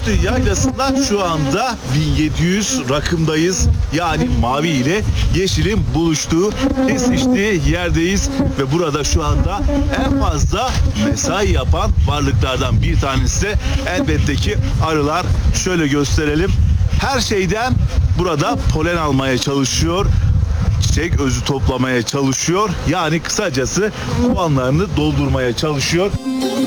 Kısaclı Yaylası'nda şu anda 1700 rakımdayız. Yani mavi ile yeşilin buluştuğu, kesiştiği yerdeyiz ve burada şu anda en fazla mesai yapan varlıklardan bir tanesi de elbette ki arılar. Şöyle gösterelim. Her şeyden burada polen almaya çalışıyor. Çiçek özü toplamaya çalışıyor. Yani kısacası kovanlarını doldurmaya çalışıyor.